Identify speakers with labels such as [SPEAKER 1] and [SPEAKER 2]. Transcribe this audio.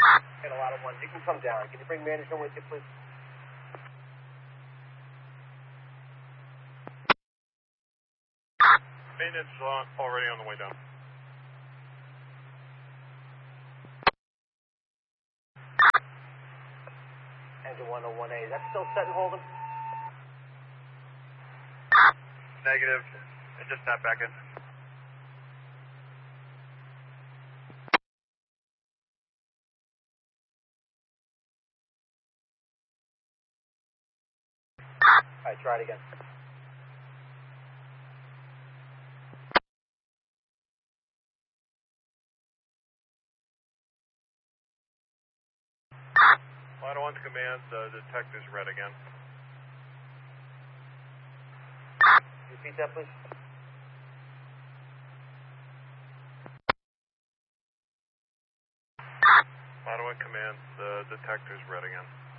[SPEAKER 1] Got a lot of ones. You can come down. Can you bring management with you, please?
[SPEAKER 2] Maintenance already on the way down.
[SPEAKER 1] Engine 101A. Is that still set and holding?
[SPEAKER 2] Negative. It just snapped back in.
[SPEAKER 1] Alright, try it again.
[SPEAKER 2] Line 1 to command, the detector's red again.
[SPEAKER 1] Repeat that, please.
[SPEAKER 2] Line 1 command, the detector's red again.